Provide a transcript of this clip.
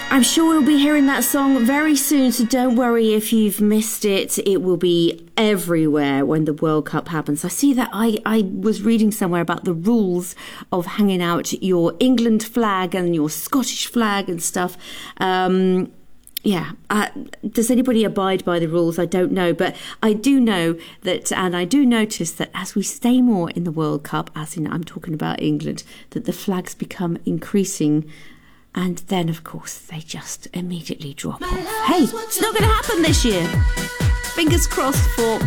I'm sure we'll be hearing that song very soon, so don't worry if you've missed it. It will be everywhere when the World Cup happens. I see that I was reading somewhere about the rules of hanging out your England flag and your Scottish flag and stuff. Does anybody abide by the rules? I don't know, but I do know that, and I do notice that as we stay more in the World Cup, as in I'm talking about England, that the flags become increasing. And then, of course, they just immediately drop off. Hey, it's not going to happen this year. Fingers crossed for